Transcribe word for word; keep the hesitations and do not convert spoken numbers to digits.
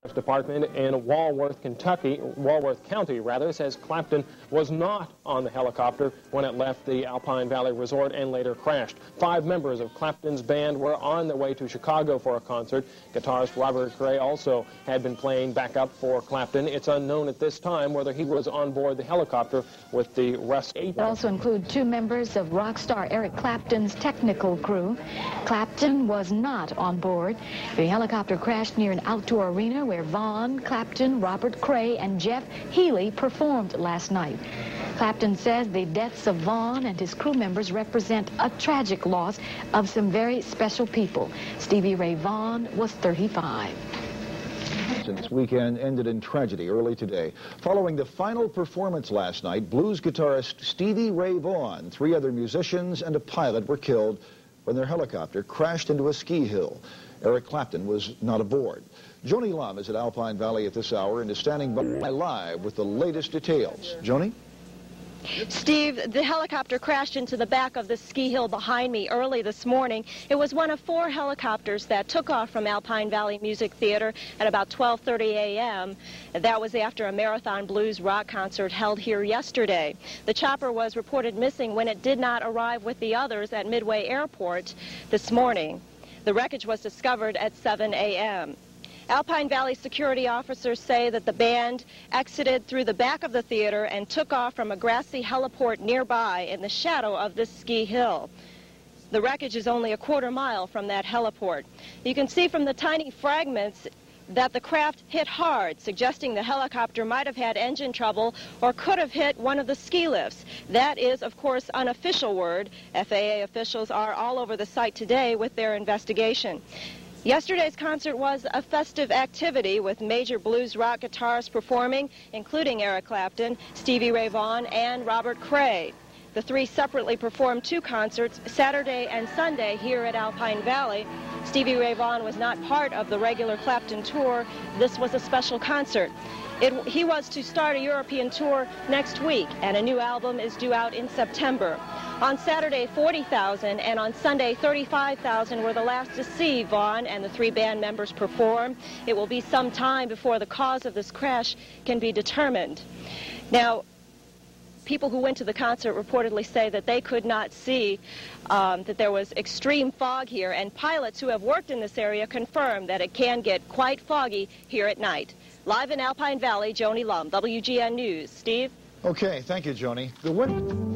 Department in Walworth, Kentucky, Walworth County, rather, says Clapton was not on the helicopter when it left the Alpine Valley Resort and later crashed. Five members of Clapton's band were on their way to Chicago for a concert. Guitarist Robert Cray also had been playing backup for Clapton. It's unknown at this time whether he was on board the helicopter with the rest. It also include two members of rock star Eric Clapton's technical crew. Clapton was not on board. The helicopter crashed near an outdoor arena where Vaughn, Clapton, Robert Cray, and Jeff Healey performed last night. Clapton says the deaths of Vaughn and his crew members represent a tragic loss of some very special people. Stevie Ray Vaughan was thirty-five. This weekend ended in tragedy early today. Following the final performance last night, blues guitarist Stevie Ray Vaughan, three other musicians, and a pilot were killed when their helicopter crashed into a ski hill. Eric Clapton was not aboard. Joni Lum is at Alpine Valley at this hour and is standing by live with the latest details. Joni? Steve, the helicopter crashed into the back of the ski hill behind me early this morning. It was one of four helicopters that took off from Alpine Valley Music Theater at about twelve thirty a m That was after a Marathon Blues rock concert held here yesterday. The chopper was reported missing when it did not arrive with the others at Midway Airport this morning. The wreckage was discovered at seven a m Alpine Valley security officers say that the band exited through the back of the theater and took off from a grassy heliport nearby in the shadow of this ski hill. The wreckage is only a quarter mile from that heliport. You can see from the tiny fragments that the craft hit hard, suggesting the helicopter might have had engine trouble or could have hit one of the ski lifts. That is, of course, unofficial word. F A A officials are all over the site today with their investigation. Yesterday's concert was a festive activity with major blues rock guitarists performing, including Eric Clapton, Stevie Ray Vaughan, and Robert Cray. The three separately performed two concerts, Saturday and Sunday, here at Alpine Valley. Stevie Ray Vaughan was not part of the regular Clapton tour. This was a special concert. It, he was to start a European tour next week, and a new album is due out in September. On Saturday, forty thousand, and on Sunday, thirty-five thousand were the last to see Vaughan and the three band members perform. It will be some time before the cause of this crash can be determined. Now, people who went to the concert reportedly say that they could not see, um, that there was extreme fog here, and pilots who have worked in this area confirm that it can get quite foggy here at night. Live in Alpine Valley, Joni Lum, W G N News. Steve? Okay, thank you, Joni. The win